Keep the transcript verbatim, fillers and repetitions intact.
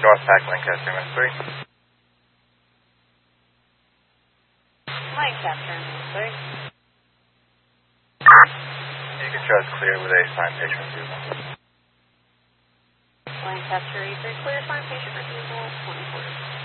North Pack, Lancaster, Miss three. Lancaster, Miss three. You can show us clear with a signed patient refusal. Lancaster, E three, clear, signed patient refusal, twenty-four.